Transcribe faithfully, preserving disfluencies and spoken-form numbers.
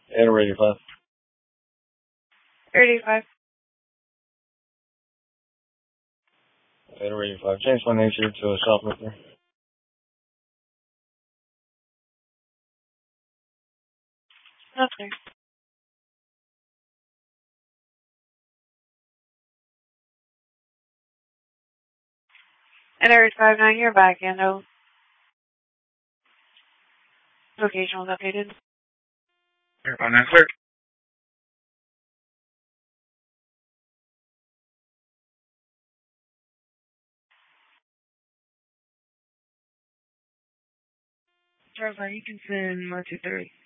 Enter eighty-five. eighty-five. Enter eighty-five. Change my nature to a shoplifter. Okay. Enter eight five nine, you're back in. No location was updated. Air five nine clear. Charles, you can send one two three.